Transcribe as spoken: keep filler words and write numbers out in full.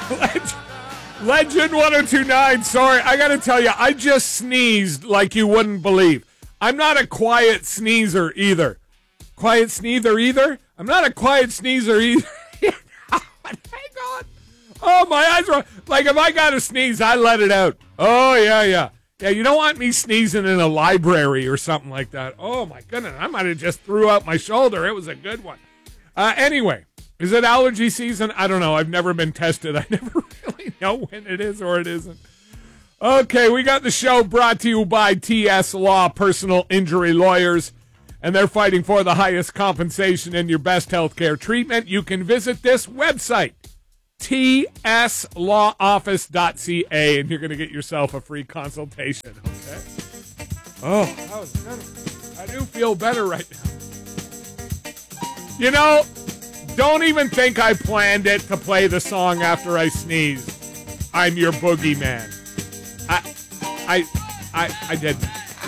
Legend, Legend ten twenty-nine. Sorry, I got to tell you, I just sneezed like you wouldn't believe. I'm not a quiet sneezer either. Quiet sneezer either? I'm not a quiet sneezer either. Hang on. Oh, my eyes are... Like, if I got to sneeze, I let it out. Oh, yeah, yeah. Yeah, you don't want me sneezing in a library or something like that. Oh, my goodness. I might have just threw out my shoulder. It was a good one. Uh, anyway, is it allergy season? I don't know. I've never been tested. I never really know when it is or it isn't. Okay, we got the show brought to you by T S Law Personal Injury Lawyers, and they're fighting for the highest compensation and your best health care treatment. You can visit this website, T S law office dot C A, and you're going to get yourself a free consultation. Okay. Oh, that was good. I do feel better right now. You know, don't even think I planned it to play the song after I sneezed. I'm your boogeyman. I, I, I, I didn't.